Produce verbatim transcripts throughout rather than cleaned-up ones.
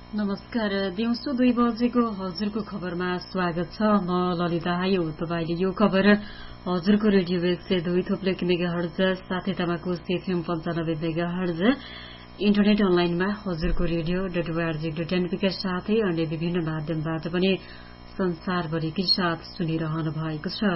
नमस्कार। दिउँसो दुई बजेको हजुरको खबरमा स्वागत छ। म ललिता हायो। तपाईले यो खबर हजुरको रेडियो एक सय दुई थोप्ले मेगा हर्ज साथै तमाको सीएफएम पञ्चानब्बे मेगा हर्ज इन्टरनेट अनलाइनमा हजुरको रेडियो डट ओआरजी डट एनपीका साथै अन्य विभिन्न माध्यमबाट पनि संसारभरिकै साथ सुनिरहनु भएको छ।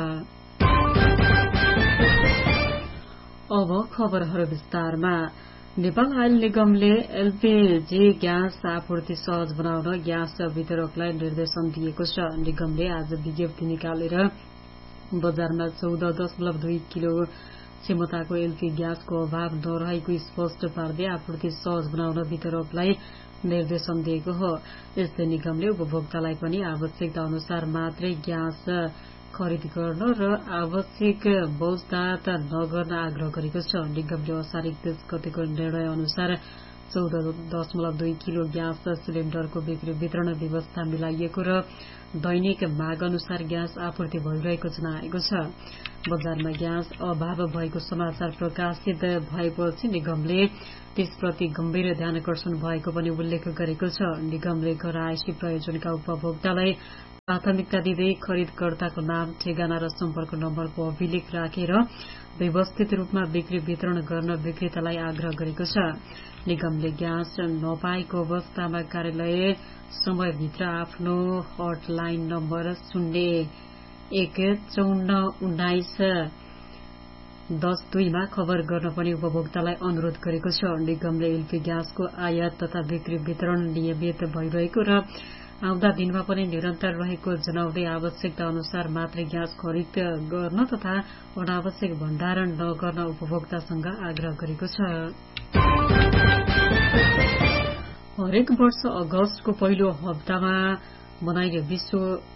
अब खबरहरू विस्तारमा। नेपाल आयल निगमले एलपीजी ग्यास आपूर्ति सहज बनाउन ग्यास वितरकलाई निर्देशन दिएको छ। निगमले आज विज्ञप्ति निकालेर बजारमा चौध दशमलव दुई किलो क्षमताको एलपी ग्यासको अभाव नरहेको स्पष्ट पार्दै आपूर्ति सहज बनाउन वितरकलाई निर्देशन दिएको हो। यस्तै निगमले उपभोक्तालाई पनि आवश्यकता अनुसार मात्रै ग्यास खरिद गर्न र आवश्यक बौझदात नगर्न आग्रह गरेको छ। निगमले असार एकतीस गतेको निर्णय अनुसार चौध दशमलव दुई किलो ग्यास सिलिण्डरको बिक्री वितरण व्यवस्था मिलाइएको र दैनिक माग अनुसार ग्यास आपूर्ति भइरहेको जनाएको छ। बजारमा ग्यास अभाव भएको समाचार प्रकाशित भएपछि निगमले त्यसप्रति गम्भीर ध्यानकर्षण भएको पनि उल्लेख गरेको छ। निगमले घरआयसी प्रयोजनका उपभोक्तालाई प्राथमिकता दिँदै खरिदकर्ताको नाम, ठेगाना र सम्पर्क नम्बरको अभिलेख राखेर व्यवस्थित रूपमा बिक्री वितरण गर्न विक्रेतालाई आग्रह गरेको छ। निगमले ग्यास नपाएको अवस्थामा कार्यालय समयभित्र आफ्नो हटलाइन नम्बर शून्य एक चौन्न उन्नाइस दस दुईमा खबर गर्न पनि उपभोक्तालाई अनुरोध गरेको छ। निगमले एलपी ग्यासको आयात तथा बिक्री वितरण नियमित भइरहेको र आउँदा दिनमा पनि निरन्तर रहेको जनाउँदै आवश्यकता अनुसार मात्रै ग्यास खरिद गर्न तथा अनावश्यक भण्डारण नगर्न उपभोक्तासँग आग्रह गरेको छ। हरेक वर्ष अगस्तको पहिलो हप्तामा मनाइने विश्व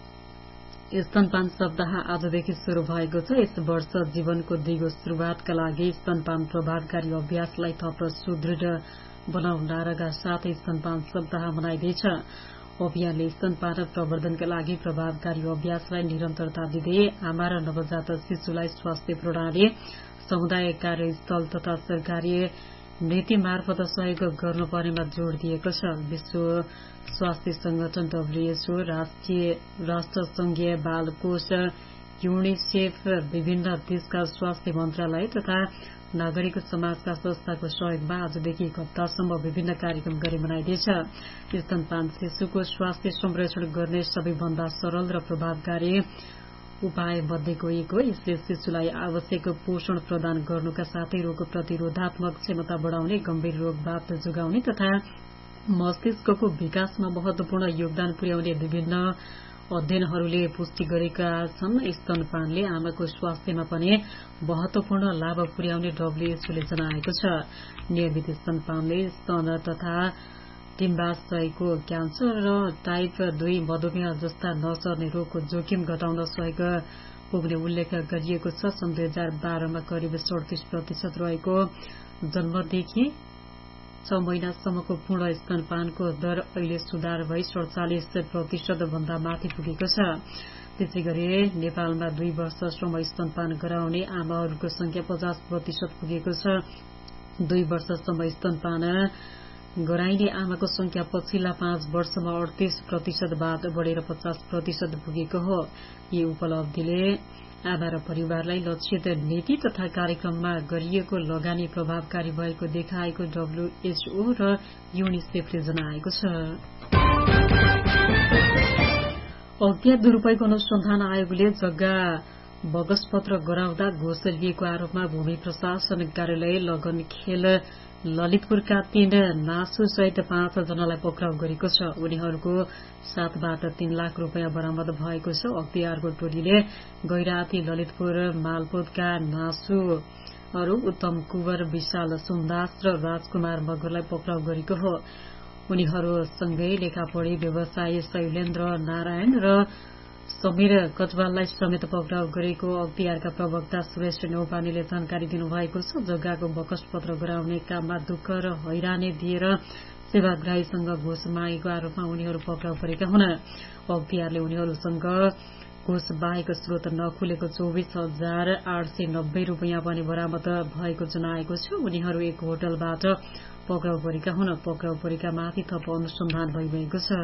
स्तनपान सप्ताह आजदेखि शुरू भएको छ। यस वर्ष जीवनको दिगो शुरूआतका लागि स्तनपान प्रभावकारी अभ्यासलाई थप सुदृढ बनाउन नाराका साथ स्तनपान सप्ताह मनाइँदैछ। अभियानले स्तनपान प्रवर्धनका लागि प्रभावकारी अभ्यासलाई निरन्तरता दिँदै आमा र नवजात शिशुलाई स्वास्थ्य प्रणाली, समुदाय कार्यस्थल तथा सरकारी नीति मार्फत सहयोग गर्नुपर्नेमा जोड़ दिएको छ। विश्व स्वास्थ्य संगठन डब्ल्यूएचओ, राष्ट्रिय राष्ट्रसंघीय बाल कोष, यूनिसेफ, विभिन्न देशका स्वास्थ्य मन्त्रालय तथा नागरिक समाजका संस्थाको सहयोगमा आजदेखि एक हप्तासम्म विभिन्न कार्यक्रम गरी मनाइँदैछ। स्तनपान शिशुको स्वास्थ्य संरक्षण गर्ने सबैभन्दा सरल र प्रभावकारी उपाय मध्येको एक हो। यसले शिशुलाई आवश्यक पोषण प्रदान गर्नुका साथै रोग प्रतिरोधात्मक क्षमता बढाउने, गम्भीर रोगबाट जोगाउने तथा मस्तिष्कको विकासमा महत्वपूर्ण योगदान पुर्याउने विभिन्न अध्ययनहरूले पुष्टि गरेका छन्। स्तनपानले आमाको स्वास्थ्यमा पनि महत्वपूर्ण लाभ पुर्याउने डब्ल्यूएचओले जनाएको छ। नियमित स्तनपानले स्तन तथा डिम्बाशयको क्यान्सर र टाइप दुई मधुमेह जस्ता नसर्ने रोगको जोखिम घटाउन सहयोग पुग्ने उल्लेख गरिएको छ। सन् दुई हजार बाह्रमा करिब सडतिस प्रतिशत रहेको जन्मदेखि छ महिनासम्मको पूर्ण स्तनपानको दर अहिले सुधार भई सडचालिस प्रतिशत भन्दा माथि पुगेको छ। त्यसै गरी नेपालमा दुई वर्षसम्म स्तनपान गराउने आमाहरूको संख्या पचास प्रतिशत पुगेको छ। दुई वर्षसम्म स्तनपान गराइने आमाको संख्या पछिल्ला पाँच वर्षमा अडतीस प्रतिशतबाट बढेर पचास प्रतिशत पुगेको हो। यी उपलब्धिले आमा र परिवारलाई लक्षित नीति तथा कार्यक्रममा गरिएको लगानी प्रभावकारी भएको देखाएको डब्ल्यूएचओ र यूनिसेफले जनाएको छ। अज्ञात दुरूपयोग अनुसन्धान आयोगले जग्गा बगसपत्र गराउँदा घुस लिएको आरोपमा भूमि प्रशासन कार्यालय लगनखेल ललितपुरका तीन नासु सहित पाँच जनालाई पक्राउ गरेको छ। उनीहरूको सातबाट तीन लाख रूपियाँ बरामद भएको छ। अख्तियारको टोलीले गैराती ललितपुर मालपोतका नासुहरू उत्तम कुवर, विशाल सुन्दास र राजकुमार मगरलाई पक्राउ गरेको हो। उनीहरूसँगै लेखापढी व्यवसायी शैलेन्द्र नारायण र समीर कटवाललाई समेत पक्राउ गरेको अख्तियारका प्रवक्ता सुरेश नेौपानेले जानकारी दिनुभएको छ। जग्गाको बकसपत्र गराउने काममा दुःख र हैरानी दिएर सेवाग्राहीसँग घुस मागेको आरोपमा उनीहरू पक्राउ परेका हुन्। अख्तियारले उनीहरूसँग घुस बाहेक स्रोत नखुलेको चौबिस हजार आठ सय नब्बे रूपियाँ पनि बरामद भएको जनाएको छ। उनीहरू एक होटलबाट पक्राउ परेका हुन। पक्राउ परेकामाथि थप अनुसन्धान भइरहेको छ।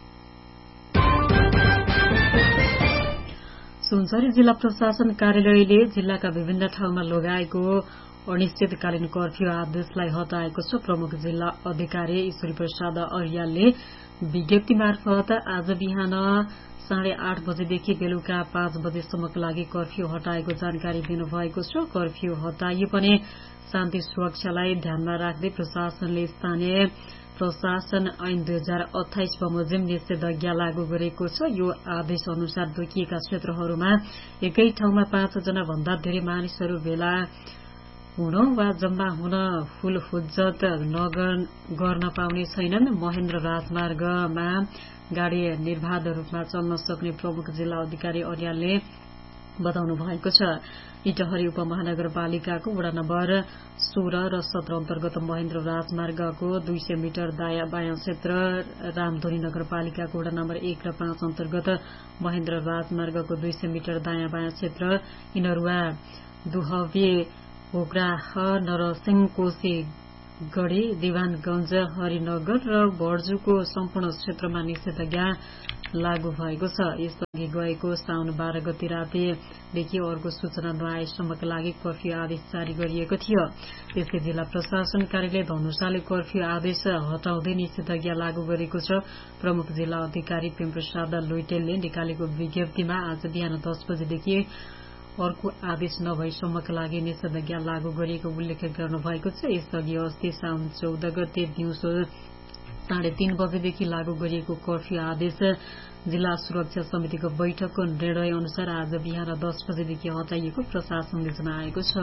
सुनसरी जिल्ला प्रशासन कार्यालयले जिल्लाका विभिन्न ठाउँमा लगाएको अनिश्चितकालीन कर्फ्यू आदेशलाई हटाएको छ। प्रमुख जिल्ला अधिकारी ईश्वरी प्रसाद अर्यालले विज्ञप्ति मार्फत आज बिहान साढे आठ बजेदेखि बेलुका पाँच बजेसम्मका लागि कर्फ्यू हटाएको जानकारी दिनुभएको छ। कर्फ्यू हटाइए पनि शान्ति सुरक्षालाई ध्यानमा राख्दै प्रशासनले स्थानीय प्रशासन ऐन दुई हजार अठाइस बमोजिम निषेधाज्ञा लागू गरेको छ। यो आदेश अनुसार तोकिएका क्षेत्रहरूमा एकै ठाउँमा पाँचजना भन्दा धेरै मानिसहरू भेला हुन वा जम्मा हुन फूल हुज्जत गर्न पाउने छैनन्। महेन्द्र राजमार्गमा गाड़ी निर्बाध रूपमा चल्न सक्ने प्रमुख जिल्ला अधिकारी अर्यालले बताउनु भएको छ। इटहरी उपमहानगरपालिकाको वडा नम्बर सोह्र र सत्र अन्तर्गत महेन्द्र राजमार्गको दुई सय मिटर दायाँ बायाँ क्षेत्र, रामधुनी नगरपालिकाको वडा नम्बर एक र पाँच अन्तर्गत महेन्द्र राजमार्गको दुई सय मिटर दायाँ बायाँ क्षेत्र, इनरुवा, दुहवे, पोखराह, नरसिंहकोशी, गढ़ी, दिवानगंज, हरिनगर र बर्जुको सम्पूर्ण क्षेत्रमा निषेधाज्ञा लागू भएको छ। यसअघि गएको साउन बाह्र गते रातिदेखि अर्को सूचना नआएसम्मका लागि कर्फ्यू आदेश जारी गरिएको थियो। त्यसै जिल्ला प्रशासन कार्यालय धनुषाले कर्फ्यू आदेश हटाउँदै निषेधाज्ञा लागू गरेको छ। प्रमुख जिल्ला अधिकारी प्रेमप्रसाद लुइटेलले निकालेको विज्ञप्तिमा आज बिहान दस बजेदेखि अर्को आदेश नभएसम्मका लागि निषेधाज्ञा लागू गरिएको उल्लेख गर्नुभएको छ। यसअघि अस्ति साउन चौध गते दिउँसो साढे तीन बजेदेखि लागू गरिएको कर्फ्यू आदेश जिल्ला सुरक्षा समितिको बैठकको निर्णय अनुसार आज बिहान दस बजेदेखि हटाइएको प्रशासनले जनाएको छ।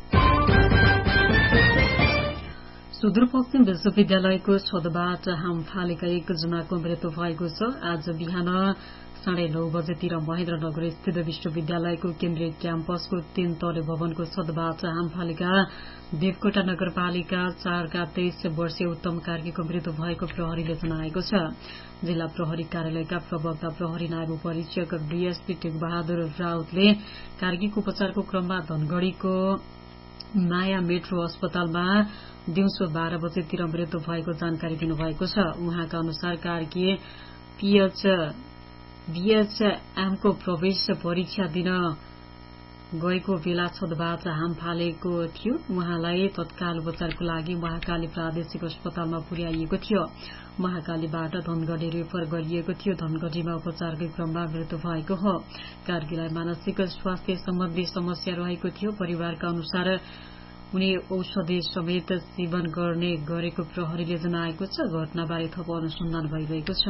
सुदूरपश्चिम विश्वविद्यालयको छतबाट हाम फालेका एकजनाको मृत्यु भएको छ। आज बिहान साढे नौ बजेतिर महेन्द्रनगर स्थित विश्वविद्यालयको केन्द्रीय क्याम्पसको तीन तले भवनको छतबाट हाम फालेका देवकोटा नगरपालिका चारका तेइस वर्षीय उत्तम कार्कीको मृत्यु भएको प्रहरीले जनाएको छ। जिल्ला प्रहरी कार्यालयका प्रवक्ता प्रहरी नायब परीक्षक डीएसपी टेकबहादुर राउतले कार्कीको उपचारको क्रममा धनगढ़ीको माया मेट्रो अस्पतालमा दिउँसो बाह्र बजेतिर मृत्यु भएको जानकारी दिनुभएको छ। उहाँका अनुसार कार्की पीएच बीएचएमको प्रवेश परीक्षा दिन गएको बेला छतबाट हाम फालेको थियो। उहाँलाई तत्काल उपचारको लागि महाकाली प्रादेशिक अस्पतालमा पुर्याइएको थियो। महाकालीबाट धनगढ़ी रेफर गरिएको थियो। धनगढ़ीमा उपचारकै क्रममा मृत्यु भएको हो। कार्कीलाई मानसिक स्वास्थ्य सम्बन्धी समस्या रहेको थियो। परिवारका अनुसार उनी औषधि समेत सेवन गर्ने गरेको प्रहरीले जनाएको छ। घटनाबारे थप अनुसन्धान भइरहेको छ।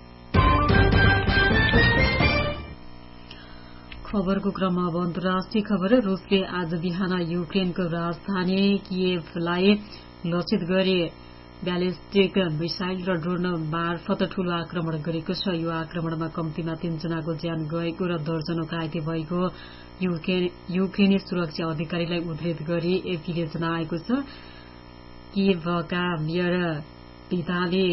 खबरको क्रममा अब अन्तर्राष्ट्रिय खबर। रुसले आज बिहान युक्रेनको राजधानी किएभलाई लक्षित गरी ब्यालिस्टिक मिसाइल र ड्रोन मार्फत ठूलो आक्रमण गरेको छ। यो आक्रमणमा कम्तीमा तीनजनाको ज्यान गएको र दर्जनौ घाइते भएको युक्रेनी सुरक्षा अधिकारीलाई उद्धृत गरी एपीले जनाएको छ। किएभका मेयर पिताले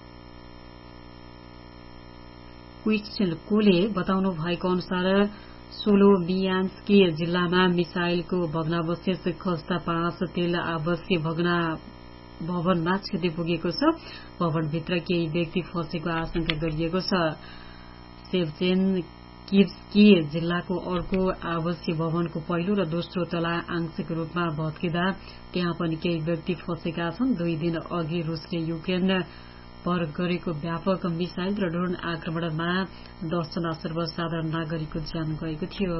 क्विट्सेन्कोले बताउनु भएको अनुसार सोलोमियान्स्की जिल्लामा मिसाइलको भग्नावशेष खस्दा पाँच तेल आवासीय भग्ना भवनमा क्षति पुगेको छ। भवनभित्र केही व्यक्ति फँसेको आशंका गरिएको छ। सेभचेनकिभ्स्की जिल्लाको अर्को आवासीय भवनको पहिलो र दोस्रो तला आंशिक रूपमा भत्किँदा त्यहाँ पनि केही व्यक्ति फँसेका छन्। दुई दिन अघि रुसले युक्रेन पर गरेको व्यापक मिसाइल र ड्रोन आक्रमणमा दसजना सर्वसाधारण नागरिकको ज्यान गएको थियो।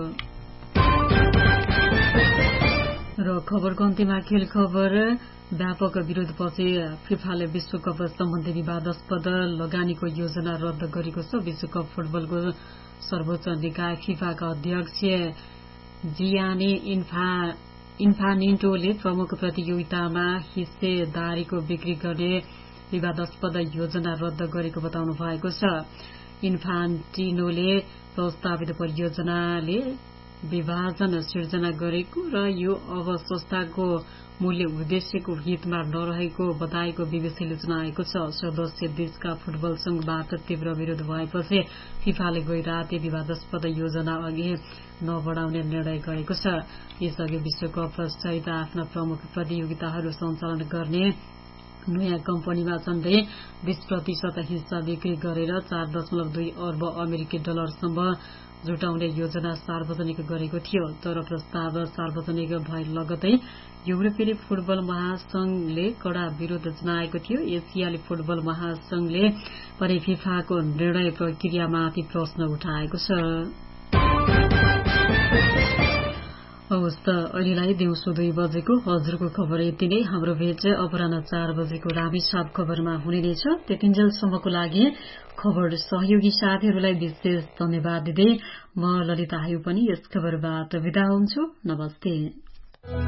र खबरको अन्त्यमा खेल खबर। व्यापक विरोधपछि फिफाले विश्वकप सम्बन्धी विवादास्पद लगानीको योजना रद्द गरेको छ। विश्वकप फुटबलको सर्वोच्च निकाय फिफाका अध्यक्ष जियानी इन्फानिटोले प्रमुख प्रतियोगितामा हिस्सेदारीको बिक्री गर्ने विवादास्पद योजना रद्द गरेको बताउनु भएको छ। इन्फान्टिनोले प्रस्तावित परियोजनाले विभाजन सिर्जना गरेको र यो अब संस्थाको मूल्य उद्देश्यको हितमा नरहेको बताएको बीबीसीले जनाएको छ। सदस्य देशका फुटबल संघबाट तीव्र विरोध भएपछि फिफाले गै राति विवादास्पद योजना अघि नबढाउने निर्णय गरेको छ। यसअघि विश्वकप सहित आफ्ना प्रमुख प्रतियोगिताहरू सञ्चालन गर्ने नयाँ कम्पनीमा झण्डै बीस प्रतिशत हिस्सा बिक्री गरेर चार दशमलव दुई अर्ब अमेरिकी डलरसम्म जुटाउने योजना सार्वजनिक गरेको थियो। तर प्रस्ताव सार्वजनिक भए लगतै युरोपेली फुटबल महासंघले कड़ा विरोध जनाएको थियो। एसियाली फुटबल महासंघले पनि फिफाको निर्णय प्रक्रियामाथि प्रश्न उठाएको छ। हवस् त अहिलेलाई दिउँसो दुई बजेको हजुरको खबर यति नै। हाम्रो भेट अपराह्न चार बजेको रामेछाप खबरमा हुने नै छ। त्यतिन्जेलसम्मको लागि खबर सहयोगी साथीहरूलाई विशेष धन्यवाद दिँदै म ललिता आयु पनि यस खबरबाट विदा हुन्छु। नमस्ते।